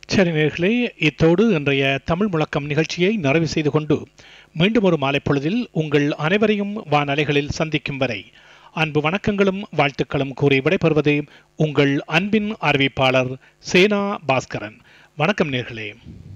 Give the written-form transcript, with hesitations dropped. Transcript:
சரி நேயர்களே, இத்தோடு இன்றைய தமிழ் முழக்கம் நிகழ்ச்சியை நிறைவு செய்து கொண்டு மீண்டும் ஒரு மாலை பொழுதில் உங்கள் அனைவரையும் வானலைகளில் சந்திக்கும் வரை அன்பு வணக்கங்களும் வாழ்த்துக்களும் கூறி விடைபெறுவது உங்கள் அன்பின் அறிவிப்பாளர் சேனா பாஸ்கரன். வணக்கம் நேயர்களே.